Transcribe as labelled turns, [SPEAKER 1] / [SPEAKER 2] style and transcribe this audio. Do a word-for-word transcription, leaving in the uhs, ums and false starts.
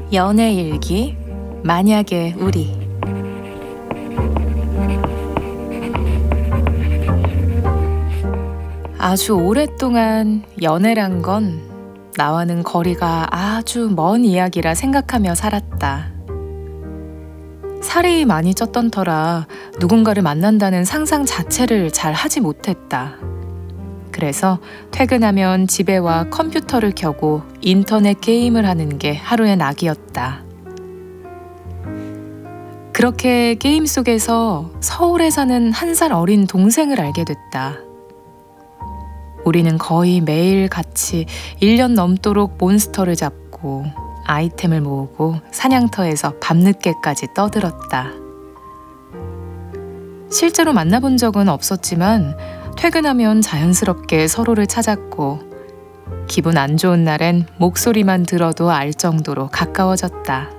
[SPEAKER 1] 연애일기 만약의 우리. 아주 오랫동안 연애란 건 나와는 거리가 아주 먼 이야기라 생각하며 살았다. 살이 많이 쪘던 터라 누군가를 만난다는 상상 자체를 잘 하지 못했다. 그래서 퇴근하면 집에 와 컴퓨터를 켜고 인터넷 게임을 하는 게 하루의 낙이었다. 그렇게 게임 속에서 서울에 사는 한 살 어린 동생을 알게 됐다. 우리는 거의 매일 같이 일 년 넘도록 몬스터를 잡고 아이템을 모으고 사냥터에서 밤늦게까지 떠들었다. 실제로 만나본 적은 없었지만 퇴근하면 자연스럽게 서로를 찾았고 기분 안 좋은 날엔 목소리만 들어도 알 정도로 가까워졌다.